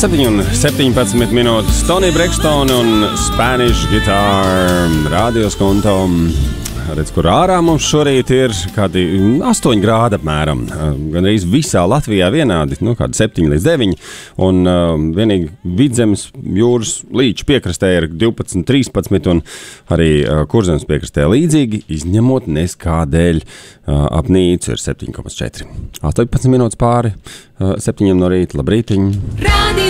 7:17 minūtes. Tony Braxton un Spanish Guitar radios konto. Redz, kur ārā mums šorīt ir kādi 8 grādi apmēram. Gan arī visā Latvijā vienādi, kādi 7 līdz 9. Un vienīgi Vidzemes jūras līča piekrastē ir 12, 13 un arī Kurzemes piekrastē līdzīgi, izņemot neskādēļ ap Nīcu ir 7,4. 18 minūtes pāri 7 no rīta. Labrītiņ!